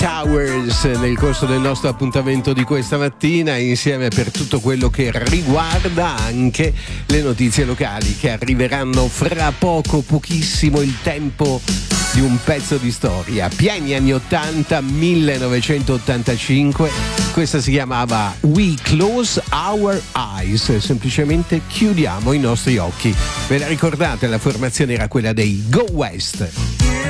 Towers nel corso del nostro appuntamento di questa mattina, insieme per tutto quello che riguarda anche le notizie locali che arriveranno fra pochissimo, il tempo di un pezzo di storia. Pieni anni 80, 1985, questa si chiamava We Close Our Eyes, semplicemente chiudiamo i nostri occhi. Ve la ricordate? La formazione era quella dei Go West.